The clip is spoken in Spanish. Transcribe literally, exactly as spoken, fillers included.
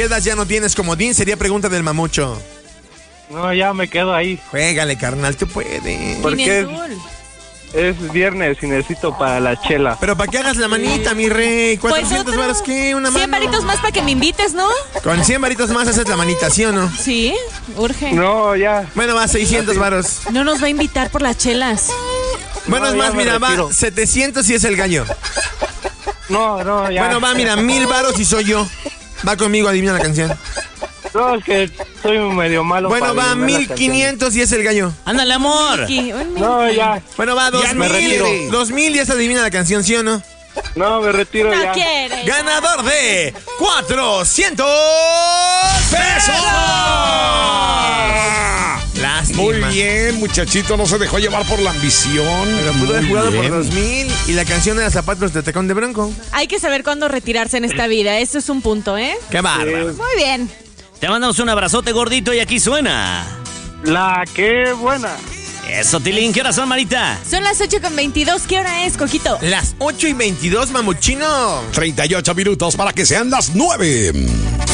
quedas, ya no tienes comodín, sería pregunta del mamucho. No, ya me quedo ahí. Juégale, carnal, tú puedes. Porque es, es viernes y necesito para la chela. Pero para que hagas la manita, mi rey. ¿cuatrocientos Pues varos qué? Una mano. cien varitos más para que me invites, ¿no? Con cien varitos más haces la manita, ¿sí o no? Sí, urge. No, ya. Bueno, va, seiscientos varos. No nos va a invitar por las chelas. Bueno, No, es ya más, me mira, retiro. va, setecientos y es el gallo. No, no, ya. Bueno, va, mira, mil varos y soy yo. Va conmigo, adivina la canción. No, es que soy medio malo. Bueno, para va, adivinar las mil quinientos y es el gallo. Ándale, amor. Aquí, un No, ya. Bueno, va, dos Ya me retiro. mil. Dos mil y es adivina la canción, ¿sí o no? No, me retiro No ya. quiere. Ganador de cuatrocientos pesos. Lástima. Muy bien, muchachito, no se dejó llevar por la ambición. Pero pudo haber Muy jugado por bien. dos mil y la canción era Zapatos de Tacón de Bronco. Hay que saber cuándo retirarse en esta vida. Eso es un punto, ¿eh? Qué bárbaro. Muy bien. Te mandamos un abrazote, gordito, y aquí suena. La que buena. Eso, Tilín. ¿Qué horas son, Marita? Son las ocho con veintidós. ¿Qué hora es, Coquito? Las ocho y veintidós, mamuchino. treinta y ocho minutos para que sean las nueve.